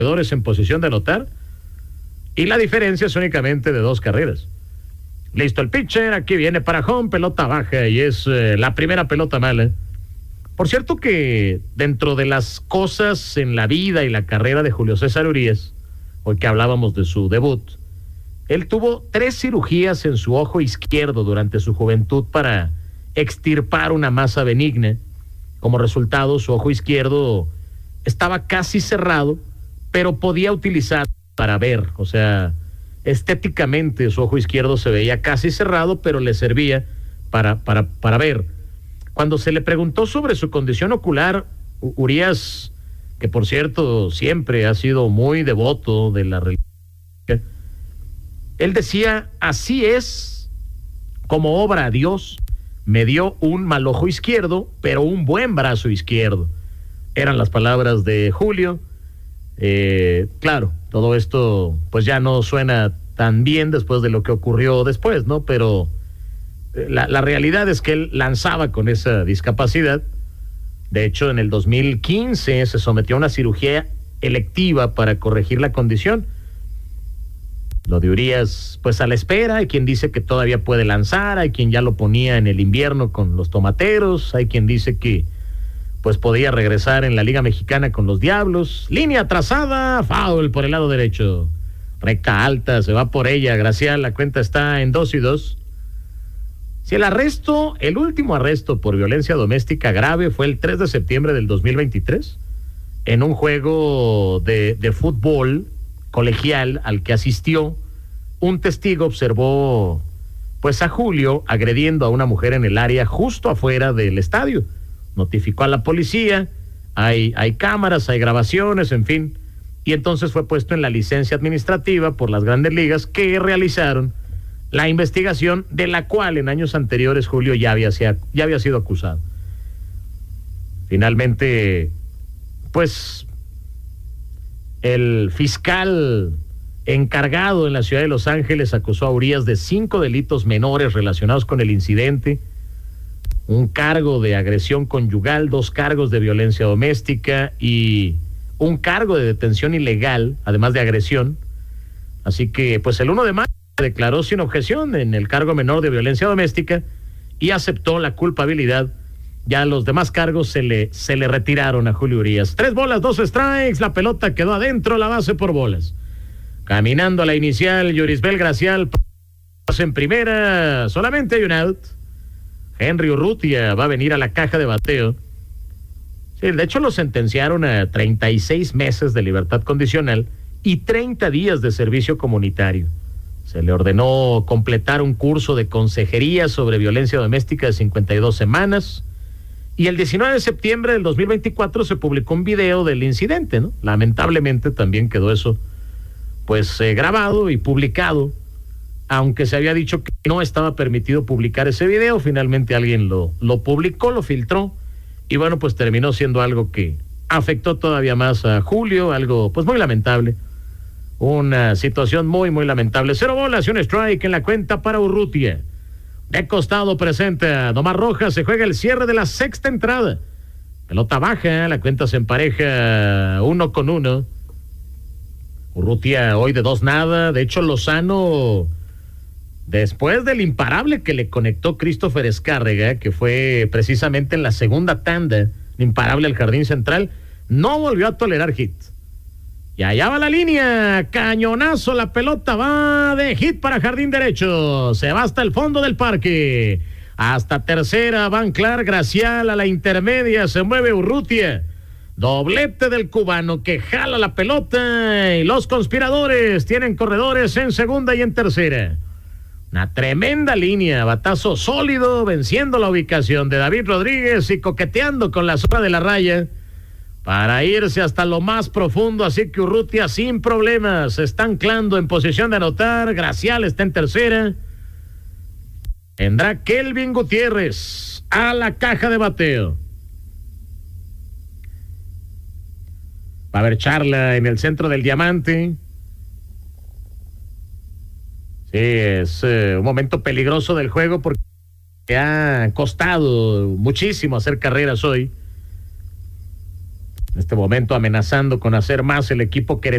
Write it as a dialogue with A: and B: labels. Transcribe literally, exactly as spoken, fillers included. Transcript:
A: corredores en posición de anotar y la diferencia es únicamente de dos carreras. Listo el pitcher, aquí viene para home, pelota baja y es eh, la primera pelota mala. Por cierto que dentro de las cosas en la vida y la carrera de Julio César Urías, hoy que hablábamos de su debut, él tuvo tres cirugías en su ojo izquierdo durante su juventud para extirpar una masa benigna. Como resultado, su ojo izquierdo estaba casi cerrado, pero podía utilizar para ver, o sea, estéticamente su ojo izquierdo se veía casi cerrado, pero le servía para, para, para ver. Cuando se le preguntó sobre su condición ocular, Urías, que por cierto siempre ha sido muy devoto de la religión, él decía, así es como obra a Dios, me dio un mal ojo izquierdo, pero un buen brazo izquierdo. Eran las palabras de Julio. Eh, claro, todo esto pues ya no suena tan bien después de lo que ocurrió después, ¿no? Pero la, la realidad es que él lanzaba con esa discapacidad. De hecho, en el dos mil quince se sometió a una cirugía electiva para corregir la condición. Lo de Urías, pues a la espera, hay quien dice que todavía puede lanzar, hay quien ya lo ponía en el invierno con los tomateros, hay quien dice que pues podía regresar en la Liga Mexicana con los Diablos. Línea trazada, foul por el lado derecho. Recta alta, se va por ella, Gracial, la cuenta está en dos y dos. Si el arresto, el último arresto por violencia doméstica grave fue el tres de septiembre del dos mil veintitrés, en un juego de, de fútbol colegial al que asistió, un testigo observó pues a Julio agrediendo a una mujer en el área justo afuera del estadio. Notificó a la policía, hay, hay cámaras, hay grabaciones, en fin, y entonces fue puesto en la licencia administrativa por las Grandes Ligas, que realizaron la investigación de la cual en años anteriores Julio ya había, ya había sido acusado. Finalmente, pues el fiscal encargado en la ciudad de Los Ángeles acusó a Urías de cinco delitos menores relacionados con el incidente, un cargo de agresión conyugal, dos cargos de violencia doméstica y un cargo de detención ilegal, además de agresión. Así que, pues el uno de mayo declaró sin objeción en el cargo menor de violencia doméstica y aceptó la culpabilidad. Ya los demás cargos se le, se le retiraron a Julio Urías. Tres bolas, dos strikes, la pelota quedó adentro, la base por bolas. Caminando a la inicial, Yorisbel Gracial pasa en primera, solamente hay un out. Henry Urrutia va a venir a la caja de bateo. Sí, de hecho lo sentenciaron a treinta y seis meses de libertad condicional y treinta días de servicio comunitario. Se le ordenó completar un curso de consejería sobre violencia doméstica de cincuenta y dos semanas. Y el diecinueve de septiembre del dos mil veinticuatro se publicó un video del incidente, ¿no? Lamentablemente también quedó eso, pues, eh, grabado y publicado. Aunque se había dicho que no estaba permitido publicar ese video, finalmente alguien lo, lo publicó, lo filtró. Y bueno, pues terminó siendo algo que afectó todavía más a Julio, algo, pues, muy lamentable. Una situación muy, muy lamentable. Cero bolas y un strike en la cuenta para Urrutia. De costado presenta Nomar Rojas, se juega el cierre de la sexta entrada. Pelota baja, la cuenta se empareja uno con uno. Urrutia hoy de dos nada. De hecho, Lozano, después del imparable que le conectó Christopher Escárrega, que fue precisamente en la segunda tanda, imparable al jardín central, no volvió a tolerar hit. Y allá va la línea, cañonazo, la pelota va de hit para jardín derecho, se va hasta el fondo del parque, hasta tercera, Van Clark, Gracial a la intermedia, se mueve Urrutia, doblete del cubano que jala la pelota y los conspiradores tienen corredores en segunda y en tercera. Una tremenda línea, batazo sólido, venciendo la ubicación de David Rodríguez y coqueteando con la zona de la raya para irse hasta lo más profundo, así que Urrutia sin problemas se está anclando en posición de anotar. Gracial está en tercera. Tendrá Kelvin Gutiérrez a la caja de bateo. Va a haber charla en el centro del diamante. Sí, es eh, un momento peligroso del juego porque ha costado muchísimo hacer carreras hoy. En este momento amenazando con hacer más el equipo queretano.